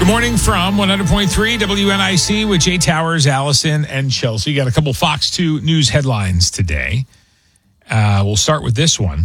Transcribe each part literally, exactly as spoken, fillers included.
Good morning from one hundred point three W N I C with Jay Towers, Allison, and Chelsea. Got a couple Fox two News headlines today. Uh, we'll start with this one.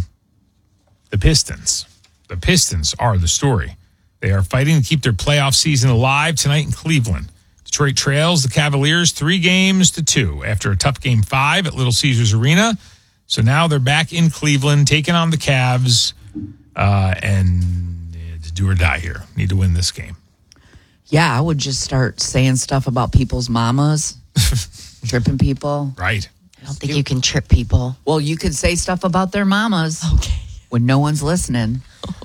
The Pistons. The Pistons are the story. They are fighting to keep their playoff season alive tonight in Cleveland. Detroit trails the Cavaliers three games to two after a tough game five at Little Caesars Arena. So now they're back in Cleveland, taking on the Cavs, uh, and uh, do or die here. Need to win this game. Yeah, I would just start saying stuff about people's mamas, tripping people. Right. I don't think you can trip people. Well, you could say stuff about their mamas. Okay. When no one's listening.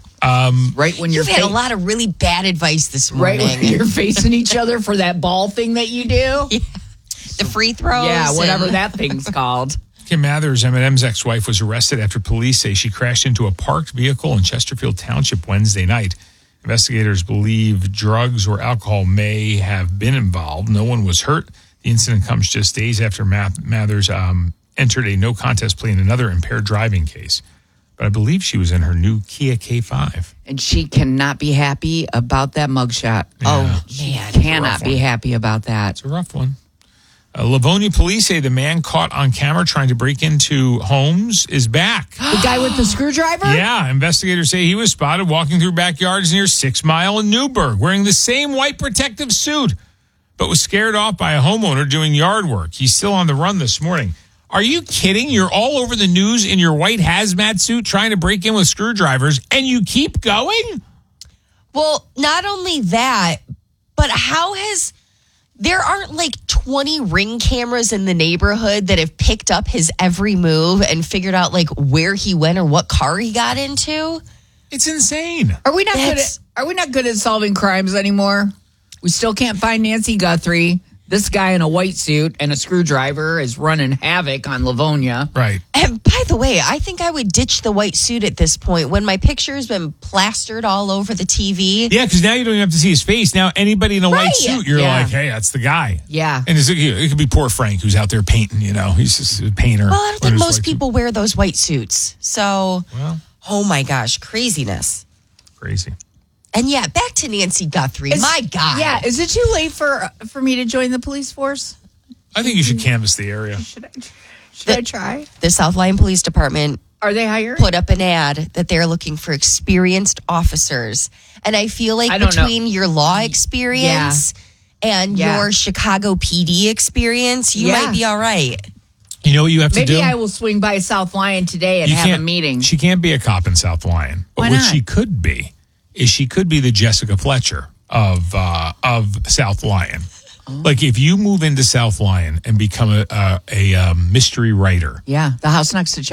Um, right when you're You've had fa- a lot of really bad advice this right morning. when you're facing each other for that ball thing that you do. Yeah. The free throws. Yeah, whatever and- that thing's called. Kim Mathers, Eminem's ex-wife, was arrested after police say she crashed into a parked vehicle in Chesterfield Township Wednesday night. Investigators believe drugs or alcohol may have been involved. No one was hurt. The incident comes just days after Mathers um, entered a no-contest plea in another impaired driving case. But I believe she was in her new Kia K five. And she cannot be happy about that mugshot. Yeah. Oh, man. Cannot be happy about that. It's a rough one. Uh, Livonia police say the man caught on camera trying to break into homes is back. The guy with the screwdriver? Yeah, investigators say he was spotted walking through backyards near Six Mile in Newburgh wearing the same white protective suit, but was scared off by a homeowner doing yard work. He's still on the run this morning. Are you kidding? You're all over the news in your white hazmat suit trying to break in with screwdrivers, and you keep going? Well, not only that, but how has... There aren't like twenty Ring cameras in the neighborhood that have picked up his every move and figured out like where he went or what car he got into. It's insane. Are we not good at, That's- are we not good at solving crimes anymore? We still can't find Nancy Guthrie. This guy in a white suit and a screwdriver is running havoc on Livonia. Right. And by the way, I think I would ditch the white suit at this point when my picture has been plastered all over the T V. Yeah, because now you don't even have to see his face. Now anybody in a Right. white suit, you're Yeah. like, hey, that's the guy. Yeah. And it's, it could be poor Frank who's out there painting, you know. He's just a painter. Well, I don't think wearing his most white people suit. wear those white suits. So, Well, oh my gosh, craziness. crazy. And yeah, back to Nancy Guthrie. Is- my God. Yeah, is it too late for for me to join the police force? I think you should canvass the area. Should I should I try? The South Lyon Police Department Are they hiring? put up an ad that they're looking for experienced officers. And I feel like I don't know. between your law experience and Yeah. your Chicago P D experience, you Yeah. might be all right. You know what you have to Maybe do? I will swing by South Lyon today and You have a can't- meeting. She can't be a cop in South Lyon. But Why what not? she could be is she could be the Jessica Fletcher of uh, of South Lyon. Oh. Like if you move into South Lyon and become a, a, a, um mystery writer. Yeah, the house next to